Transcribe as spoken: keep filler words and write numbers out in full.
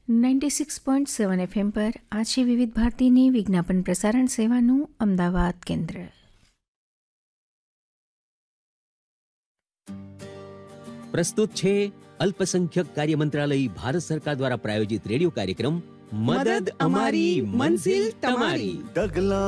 Ninety six point seven FM પર આ છે વિવિધ ભારતીની વિજ્ઞાપન પ્રસારણ સેવાનું અમદાવાદ કેન્દ્ર. પ્રસ્તુત છે અલ્પસંખ્યક કાર્ય મંત્રાલય ભારત સરકાર દ્વારા પ્રાયોજિત રેડિયો કાર્યક્રમ મદદ અમારી મંઝિલ તમારી. ડગલા